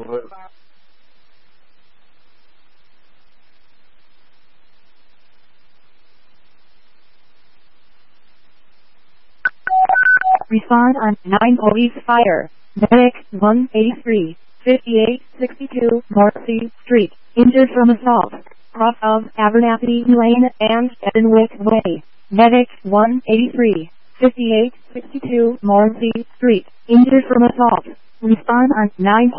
Respond on 9 police fire. Medic 183, 5862 Marcy Street. Injured from assault. Cross of Abernathy Lane and Edenwick Way. Medic 183, 5862 Marcy Street. Injured from assault. Respond on 9